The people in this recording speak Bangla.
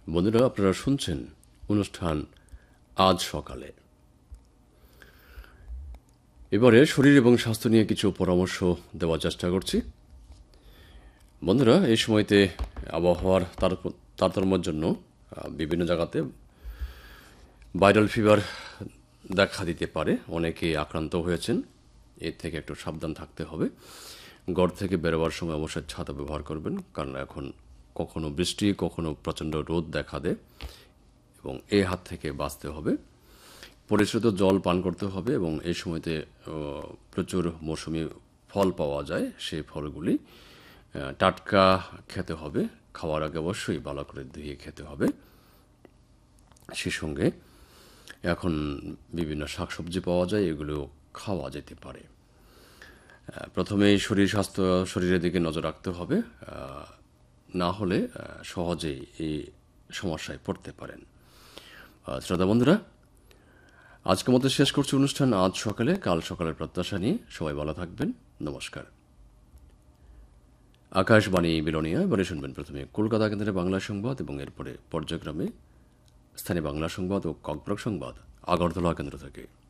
বন্ধুরা, আপনারা শুনছেন অনুষ্ঠান আজ সকালে। এবারে শরীর এবং স্বাস্থ্য নিয়ে কিছু পরামর্শ দেওয়ার চেষ্টা করছি। বন্ধুরা, এই সময়তে আবহাওয়ার তারতম্যের জন্য বিভিন্ন জায়গাতে ভাইরাল ফিভার দেখা দিতে পারে। অনেকে আক্রান্ত হয়েছেন, এর থেকে একটু সাবধান থাকতে হবে। ঘর থেকে বেরোবার সময় অবশ্যই ছাতা ব্যবহার করবেন, কারণ এখন কখনো বৃষ্টি কখনো প্রচণ্ড রোদ দেখা দেয় এবং এই হাত থেকে বাঁচতে হবে। পরিশ্রুত জল পান করতে হবে এবং এই সময়তে প্রচুর মৌসুমি ফল পাওয়া যায়, সেই ফলগুলি টাটকা খেতে হবে। খাওয়ার আগে অবশ্যই ভালো করে ধুয়ে খেতে হবে। সেই সঙ্গে এখন বিভিন্ন শাকসবজি পাওয়া যায়, এগুলো খাওয়া যেতে পারে। প্রথমেই শরীরের দিকে নজর রাখতে হবে, না হলে সহজেই এই সমস্যায় পড়তে পারেন। শ্রোতা বন্ধুরা, আজকের মতো শেষ করছি অনুষ্ঠান আজ সকালে। কাল সকালের প্রত্যাশা নিয়ে সবাই ভালো থাকবেন। নমস্কার। আকাশবাণী বিলোনিয়া এবারে শুনবেন প্রথমে কলকাতা কেন্দ্রের বাংলা সংবাদ এবং এরপরে পর্যায়ক্রমে স্থানীয় বাংলা সংবাদ ও ককবরক সংবাদ আগরতলা কেন্দ্র থেকে।